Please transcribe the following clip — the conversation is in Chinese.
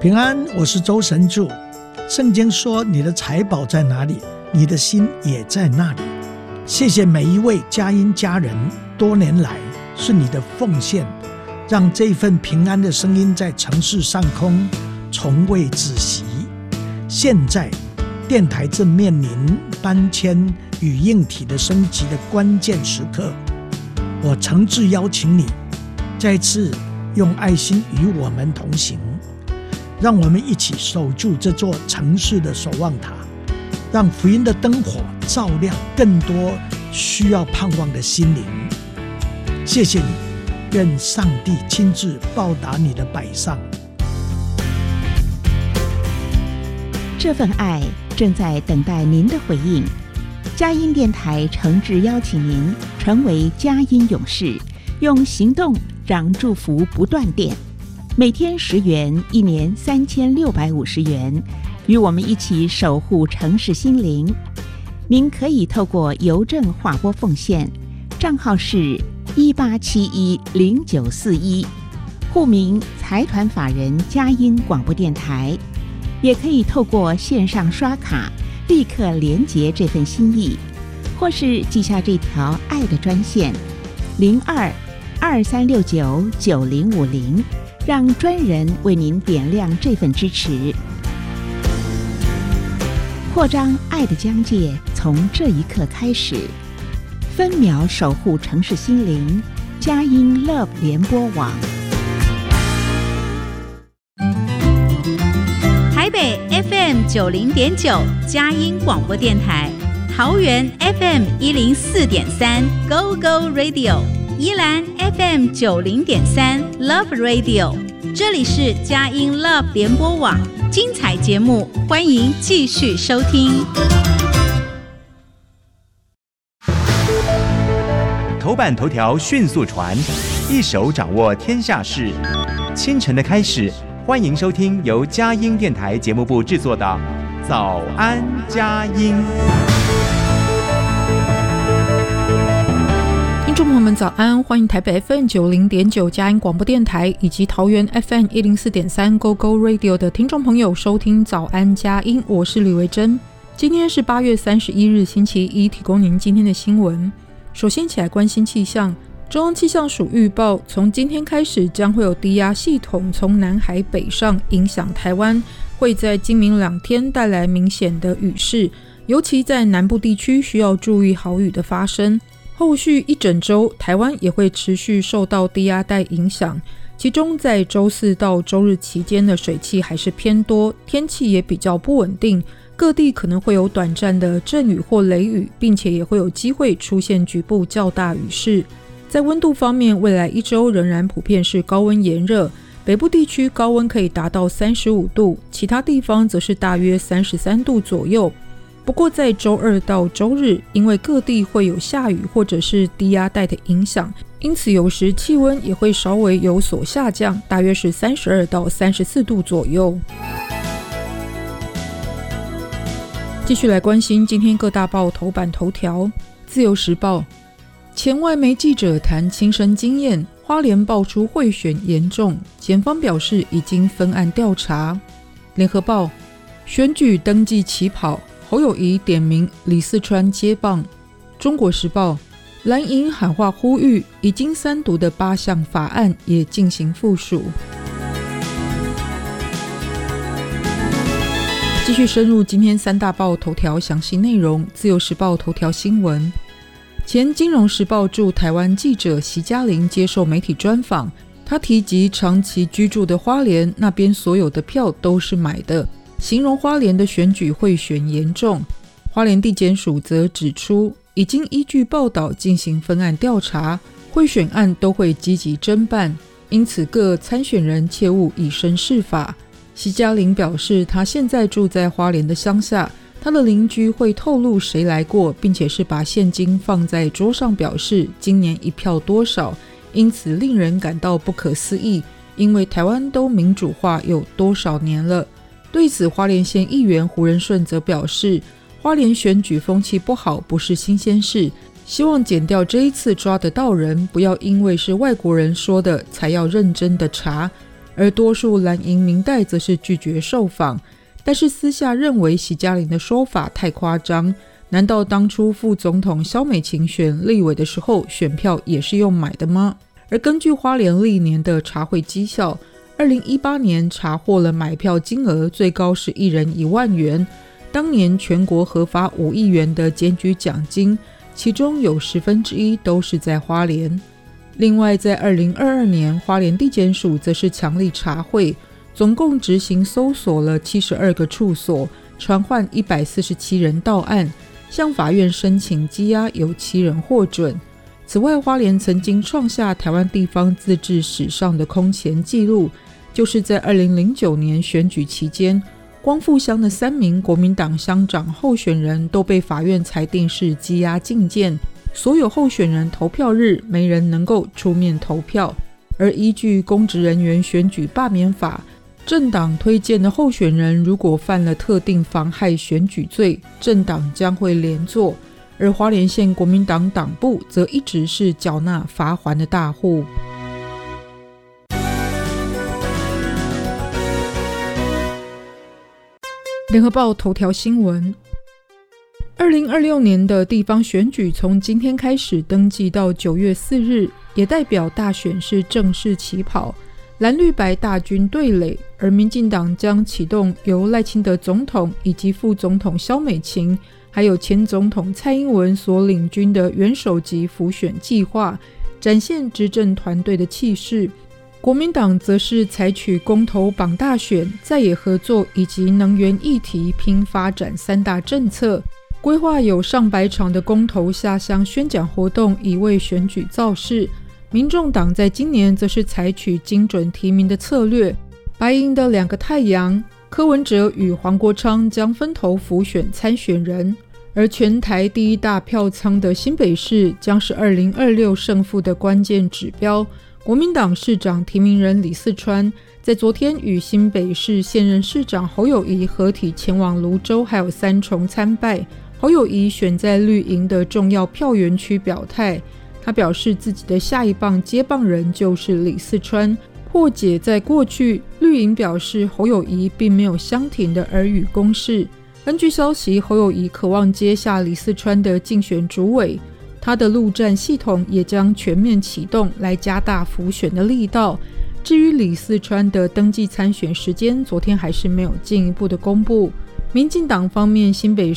平安，我是周神助。圣经说，你的财宝在哪里，你的心也在那里。谢谢每一位佳音家人，多年来是你的奉献，让这份平安的声音在城市上空从未止息。现在电台正面临搬迁与硬体的升级的关键时刻，我诚挚邀请你再次用爱心与我们同行，让我们一起守住这座城市的守望塔，让福音的灯火照亮更多需要盼望的心灵。谢谢你，愿上帝亲自报答你的摆上。 这份爱正在等待您的回应。佳音电台诚挚邀请您成为佳音勇士，用行动让祝福不断电。每天10元，一年3650元，与我们一起守护城市心灵。您可以透过邮政划拨奉献，账号是18710941，户名财团法人佳音广播电台。也可以透过线上刷卡立刻连结这份心意，或是记下这条爱的专线0223699050，让专人为您点亮这份支持。扩张爱的疆界从这一刻开始，分秒守护城市心灵，佳音 Love 联播网。 台北 FM 90.9佳音广播电台，桃园 FM 104.3 Go Go Radio， 宜兰 FM 90.3 Love Radio， 这里是佳音 Love 联播网，精彩节目欢迎继续收听。 头版头条迅速传，一手掌握天下事。清晨的开始，欢迎收听由佳音电台节目部制作的《早安佳音》。 听众朋友们早安，欢迎台北 FM 90.9佳音广播电台以及桃园 FM 104.3 Go Go Radio 的听众朋友收听早安佳音，我是李维珍。今天是8月31日星期一，提供您今天的新闻。首先起来关心气象。中央气象署预报，从今天开始将会有低压系统从南海北上影响台湾，会在今明2天带来明显的雨势，尤其在南部地区需要注意豪雨的发生。后续一整周，台湾也会持续受到低压带影响，其中在周4到周日期间的水汽还是偏多，天气也比较不稳定，各地可能会有短暂的阵雨或雷雨，并且也会有机会出现局部较大雨势。在温度方面，未来1周仍然普遍是高温炎热，北部地区高温可以达到35度，其他地方则是大约33度左右。不过在周2到周日，因为各地会有下雨或者是低压带的影响，因此有时气温也会稍微有所下降，大约是32到34度左右。继续来关心今天各大报头版头条。自由时报，前外媒记者谈亲身经验，花莲爆出贿选严重，检方表示已经分案调查。联合报，选举登记起跑，侯友宜点名李四川接棒。中国时报，蓝营喊话呼吁，已经3读的8项法案也进行复述。继续深入今天3大报头条详细内容。自由时报头条新闻，前金融时报驻台湾记者席嘉玲接受媒体专访，他提及长期居住的花莲，那边所有的票都是买的，形容花莲的选举贿选严重。花莲地检署则指出，已经依据报道进行分案调查，贿选案都会积极侦办，因此各参选人切勿以身试法。席嘉玲表示，他现在住在花莲的乡下，他的邻居会透露谁来过，并且是把现金放在桌上，表示今年一票多少，因此令人感到不可思议，因为台湾都民主化有多少年了。对此，花莲县议员胡仁顺则表示，花莲选举风气不好不是新鲜事，希望检调这一次抓得到人，不要因为是外国人说的才要认真的查。 而多数蓝营民代则是拒绝受访，但是私下认为许嘉玲的说法太夸张。难道当初副总统萧美琴选立委的时候，选票也是用买的吗？而根据花莲历年的茶会绩效，2018年查获了买票金额最高是1人1万元，当年全国核发5亿元的检举奖金，其中有1/10都是在花莲。另外在2022年，花莲地检署则是强力查会，总共执行搜索了72个处所，传唤147人到案，向法院申请羁押，有7人获准。此外，花莲曾经创下台湾地方自治史上的空前纪录，就是在2009年选举期间，光复乡的3名国民党乡长候选人都被法院裁定是羁押禁见，所有候选人投票日没人能够出面投票。而依据公职人员选举罢免法，政党推荐的候选人如果犯了特定妨害选举罪，政党将会连坐，而花莲县国民党党部则一直是缴纳罚锾的大户。联合报头条新闻，2026年的地方选举从今天开始登记到9月4日，也代表大选是正式起跑，蓝绿白大军对垒，而民进党将启动由赖清德总统以及副总统萧美琴还有前总统蔡英文所领军的元首级辅选计划，展现执政团队的气势。国民党则是采取公投绑大选、在野合作以及能源议题拼发展3大政策，规划有上百场的公投下乡宣讲活动，以为选举造势。民众党在今年则是采取精准提名的策略，白营的2个太阳柯文哲与黄国昌将分头辅选参选人，而全台第1大票仓的新北市将是2026胜负的关键指标。国民党市长提名人李四川在昨天与新北市现任市长侯友宜合体前往芦洲还有3重参拜。侯友宜选在绿营的重要票源区表态，他表示自己的下一棒接棒人就是李四川，破解在过去绿营表示侯友宜并没有相挺的耳语攻势。根据消息，侯友宜渴望接下李四川的竞选主委，他的陆战系统也将全面启动来加大辅选的力道。至于李四川的登记参选时间，昨天还是没有进一步的公布。民进党方面，新北